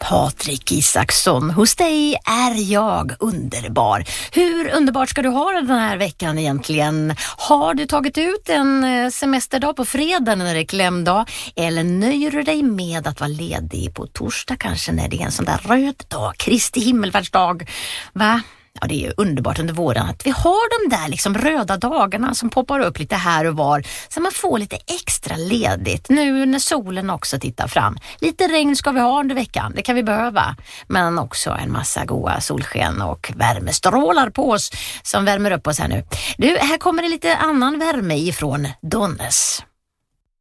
Patrik Isaksson, hos dig är jag underbar. Hur underbart ska du ha den här veckan egentligen? Har du tagit ut en semesterdag på fredag när det är klämdag? Eller nöjer du dig med att vara ledig på torsdag kanske när det är en sån där röd dag, Kristi himmelfärdsdag? Va? Ja, det är ju underbart under våren att vi har de där liksom röda dagarna som poppar upp lite här och var, så man får lite extra ledigt nu när solen också tittar fram. Lite regn ska vi ha under veckan, det kan vi behöva, men också en massa goda solsken och värmestrålar på oss som värmer upp oss här nu. Du, här kommer det lite annan värme ifrån Donnes.